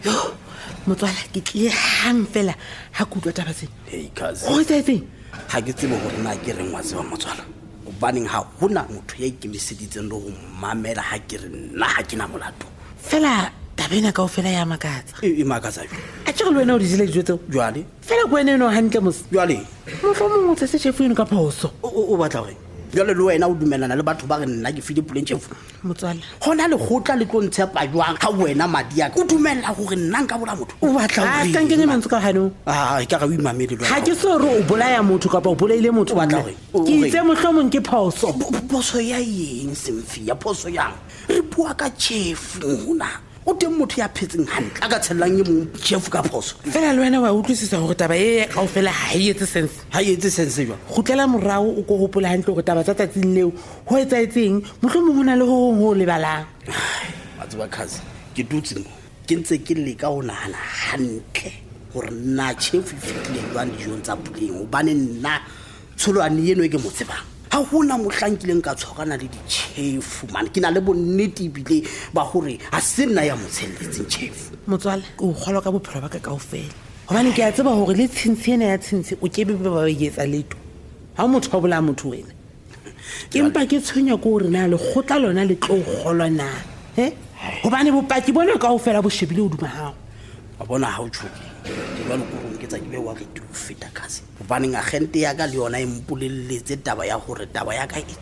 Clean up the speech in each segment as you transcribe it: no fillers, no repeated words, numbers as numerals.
motswala ke tle hang fela ha kutlwa taba tse hey cousin o tsetse ha ke tsebe gore na ke reng wa tseba motswala o baneng ha hona motho ya ikemiseditseng le go mamela ha ke re nna ha ke na molato fela tabena ka o fela ya makatsa e makatsa a tšere le wena o di jile dijo tseo jwale fela ko wena eno hantle mos jwale mofa mongwe tse se chefu eno ka phoso o batla gore jwale le wena o dumelana le batho ba re nna ke file puleng chefu motswala gona le gotla le tlo ntshepa jwang ga wena madi ya o dumella gore nna nka bola motho o batla a kankenye mantse ka hano ka ga o imamele ha ke so re o bolaya motho kapa o bolaile motho batla ke itse mohlomong ke phoso phoso ya eng semfi ya phoso yang re bua ka chefu hona o teng motho ya phetseng hantle a ka tshellang ye mong chefu ka phoso fela le wena wa utlwisisa gore taba e ka o fela ha e etse sense ha e etse sense jwa gutlela morao o go gopola hantle gore taba tsa tsatsing leo ho etsaetseng mohlomong hona le ho lebalang a tseba khazi ke dutse mo ke ntse ke le ka o nahana hantle gore nna chefu fitile jwang dijong tsa puleng o bane nna tsholwane eno e ke mo tsebang ha hona mohlankileng ka tshogana le ditšhefu man ke na le bonnete ebile ba gore a se nna ya motshelletseng tšhefu motswala o kgolwa ka bophelo ba ka kaofela gobane ke a tseba gore le tshintshi ena ya tshintshi o kebe ba etsa leto ha motho wa bola motho wena ke mpa ke tshwenya ko gore na le gotla lona le tlo golwa na gobane bopaki bona kaofela bo shebile o duma gago wa bona ha o tshoke ke ba le go ke tsa ke be wa re tu feta kasi bobaneng agente ya ka le yona e mpoleletse taba ya gore taba ya ka e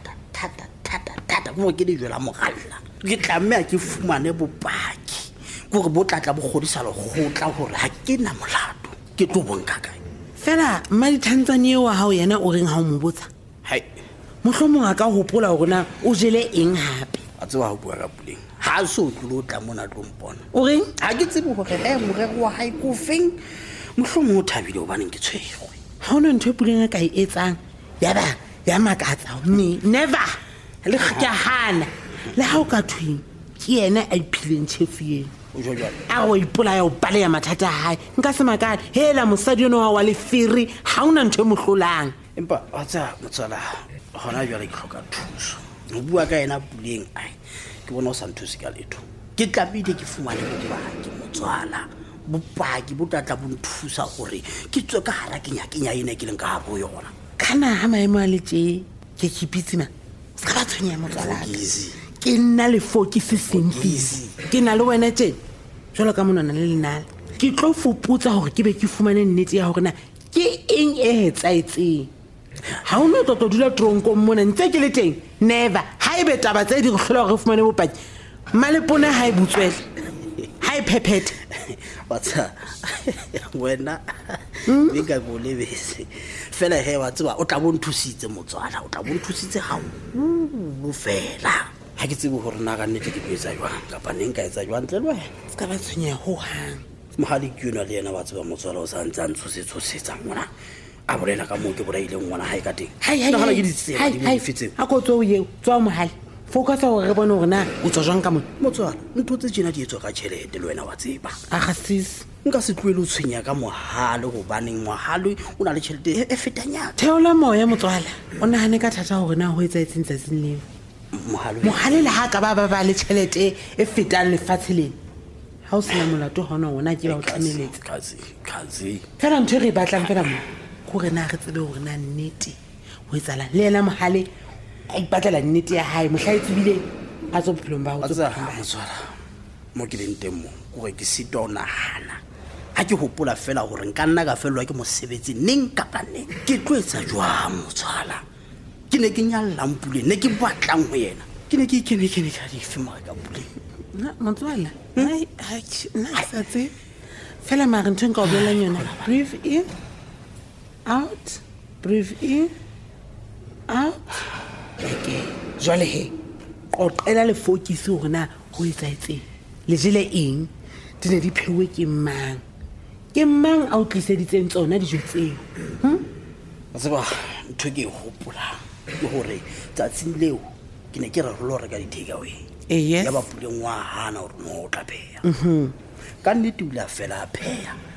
thata go ke di jela mogalla ke tlamme a ke fumane bopaki gore bo tlatla bo godisa le gotla gore ha ke na molato ke tlo bonka kae fela mma dithantsane eo wa hao yena o reng ha o mo botsa hai mohlomong a ka hopola gore na o jele eng hape a tseba ho bua ka puleng ha so tlo tla mona tlo mpona o reng ha ke tsebe gore morero wa hae ko feng mohlomong o thabile o baneng ke tshwegwe ha ona ntho e puleng a ka e etsang ya makatsa never le ga hana le ha o ka thweng ke yena a iphileng chefu eno o jwa a go ipolaya o baleya mathata a hae nka se makane hela mosadi ono wa lefiri ha ona ntho e mohlolang empa wa tsa motswala gona jwale ke hloka thuso o bua ka yena puleng ai ke bona o sa nthusi ka letho ke tlamehile ke fumane bopaki motswala bopaki bo tlatla bo nthusa gore ke tswe ka hara kenyakenya ene ke leng ka bo yona kana ha maemo a letse ke kipitsima ska ba tshwenya motswala ke nna le focus simple ke na le wena tjena jwalo ka monana le lenala ke tlo fuputsa gore ke be ke fumane nnete ya gore na ke eng e etsaetseng ha o no tlo dula tronko mona ntse ke le teng never ha e be taba tse di go hlola gore fumane bopaki malepona ha e butswele ha e phephethe watsa wena ka go lebese fela he wa tseba o tla bo nthusitse motswala o tla bo nthusitse ha o fela ha ke tsebe gore na ga nnete ke etsa jwang kapa neng ka etsa jwang tle le wena ska ba tshwenya ho hang mohali ke yona le yena wa tseba motswala o sa ntse ntshosetsa ngwana a bolela ka mo ke boraile ngwana ha e ka teng nagana ke ditsela di mo fetseng a ko tswa o yeo tswa mohali focusa gore re bone gore na o tswa jwang ka mona motswala ntho tse tjena di etswa ka tšhelete le wena wa tseba a gasisi nka se tloele o tshwenya ka mohale gobaneng mohale o na le tšhelete e fetanyana theola moya motswala o nagane ka thata gore na go etsaetseng tsatsing leo mohale le ha ka ba le tšhelete e fetang lefatshe lena ha o sena molato gona ona ke ba o tlameletse fela ntho e re e batlang fela mo gore na re tsebe gore na nnete o etsalang le ena mohale a ipatlela nnete ya hae mohla e tsebile a tswa bophelong ba go motswala mo ke leng teng mo gore ke sita o nagana ha ke hopola fela gore nka nna ka felelwa ke mosebetsi neng kapa neng ke tlo etsa jwang motswala ke ne ke nyallang puleng ne ke batlang ho yena ke ne ka dife mare ka puleng motswala na sa tse fela mare ntho nka o bolelang yona breathe in out okay jwale he qoqela le focus gore na go etsaetseng le jele eng di ne di pheuwe ke mang a o tliseditseng tsona dijo tseo a tseba ntho ke e hopolang ke gore tsatsing leo ke ne ke re lo reka di-takeaway yes ya ba puleng wa hana gore no o tla pheya ka nnete o ile a fela a pheya